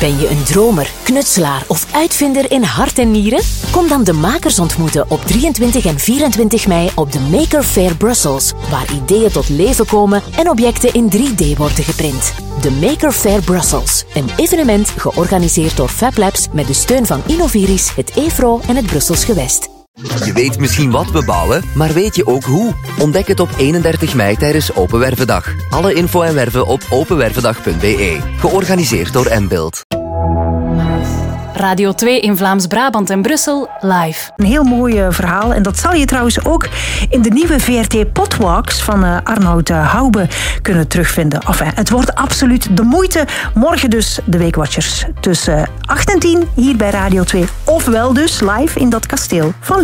Ben je een dromer, knutselaar of uitvinder in hart en nieren? Kom dan de makers ontmoeten op 23 en 24 mei op de Maker Faire Brussels, waar ideeën tot leven komen en objecten in 3D worden geprint. De Maker Faire Brussels, een evenement georganiseerd door Fab Labs met de steun van Innoviris, het EFRO en het Brussels Gewest. Je weet misschien wat we bouwen, maar weet je ook hoe? Ontdek het op 31 mei tijdens Open Wervendag. Alle info en werven op openwervendag.be. Georganiseerd door Mbuild. Radio 2 in Vlaams-Brabant en Brussel, live. Een heel mooi verhaal. En dat zal je trouwens ook in de nieuwe VRT Potwalks van Arnoud Hoube kunnen terugvinden. Enfin, het wordt absoluut de moeite. Morgen dus de Weekwatchers tussen 8 en 10 hier bij Radio 2. Ofwel dus live in dat kasteel van